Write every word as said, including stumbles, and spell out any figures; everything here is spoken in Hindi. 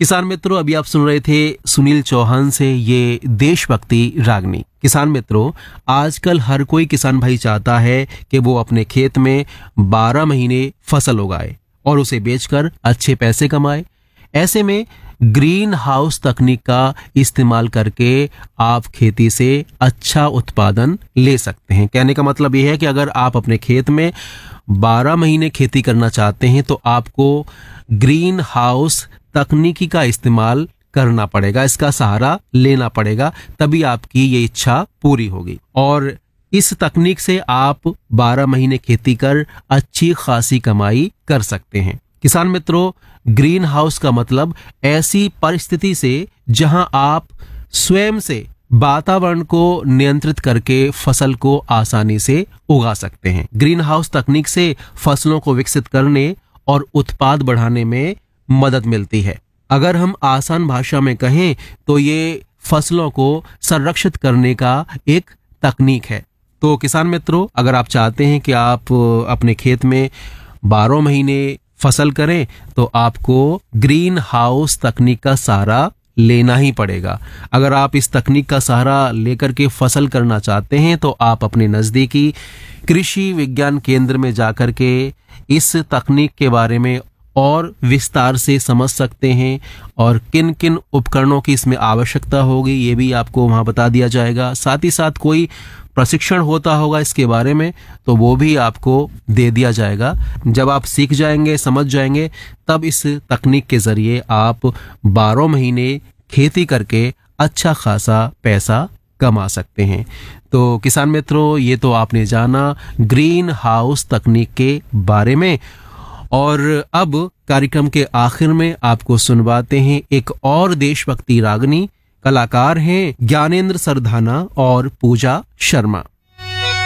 किसान मित्रों, अभी आप सुन रहे थे सुनील चौहान से ये देशभक्ति रागनी। किसान मित्रों, आजकल हर कोई किसान भाई चाहता है कि वो अपने खेत में बारह महीने फसल उगाए और उसे बेचकर अच्छे पैसे कमाए। ऐसे में ग्रीन हाउस तकनीक का इस्तेमाल करके आप खेती से अच्छा उत्पादन ले सकते हैं। कहने का मतलब यह है कि अगर आप अपने खेत में बारह महीने खेती करना चाहते हैं तो आपको ग्रीन हाउस तकनीकी का इस्तेमाल करना पड़ेगा, इसका सहारा लेना पड़ेगा, तभी आपकी ये इच्छा पूरी होगी। और इस तकनीक से आप बारह महीने खेती कर अच्छी खासी कमाई कर सकते हैं। किसान मित्रों, ग्रीन हाउस का मतलब ऐसी परिस्थिति से जहां आप स्वयं से वातावरण को नियंत्रित करके फसल को आसानी से उगा सकते हैं। ग्रीन हाउस तकनीक से फसलों को विकसित करने और उत्पाद बढ़ाने में मदद मिलती है। अगर हम आसान भाषा में कहें तो ये फसलों को संरक्षित करने का एक तकनीक है। तो किसान मित्रों, अगर आप चाहते हैं कि आप अपने खेत में बारह महीने फसल करें तो आपको ग्रीन हाउस तकनीक का सहारा लेना ही पड़ेगा। अगर आप इस तकनीक का सहारा लेकर के फसल करना चाहते हैं तो आप अपने नज़दीकी कृषि विज्ञान केंद्र में जाकर के इस तकनीक के बारे में और विस्तार से समझ सकते हैं और किन किन उपकरणों की इसमें आवश्यकता होगी ये भी आपको वहां बता दिया जाएगा। साथ ही साथ कोई प्रशिक्षण होता होगा इसके बारे में तो वो भी आपको दे दिया जाएगा। जब आप सीख जाएंगे, समझ जाएंगे, तब इस तकनीक के जरिए आप बारह महीने खेती करके अच्छा खासा पैसा कमा सकते हैं। तो किसान मित्रों, ये तो आपने जाना ग्रीन हाउस तकनीक के बारे में। और अब कार्यक्रम के आखिर में आपको सुनवाते हैं एक और देशभक्ति रागनी। कलाकार हैं ज्ञानेंद्र सरधाना और पूजा शर्मा।